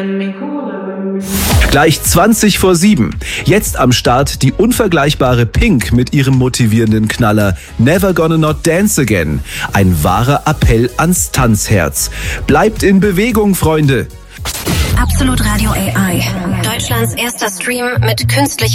Gleich 20 vor 7. Jetzt am Start die unvergleichbare Pink mit ihrem motivierenden Knaller Never Gonna Not Dance Again. Ein wahrer Appell ans Tanzherz. Bleibt in Bewegung, Freunde. Absolut Radio AI. Deutschlands erster Stream mit künstlicher